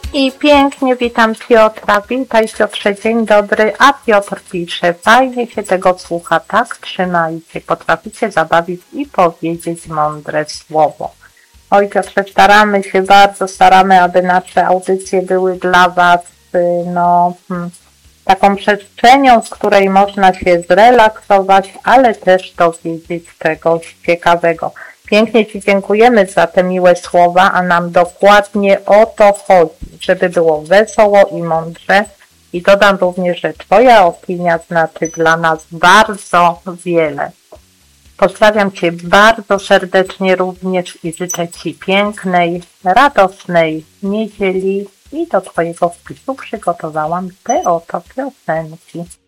I pięknie witam Piotra. Witaj Piotrze, dzień dobry. A Piotr pisze, fajnie się tego słucha, tak trzymajcie, potraficie zabawić i powiedzieć mądre słowo. Oj Piotrze, bardzo staramy, aby nasze audycje były dla Was taką przestrzenią, z której można się zrelaksować, ale też dowiedzieć czegoś ciekawego. Pięknie Ci dziękujemy za te miłe słowa, a nam dokładnie o to chodzi, żeby było wesoło i mądrze. I dodam również, że Twoja opinia znaczy dla nas bardzo wiele. Pozdrawiam Cię bardzo serdecznie również i życzę Ci pięknej, radosnej niedzieli i do Twojego wpisu przygotowałam te oto piosenki.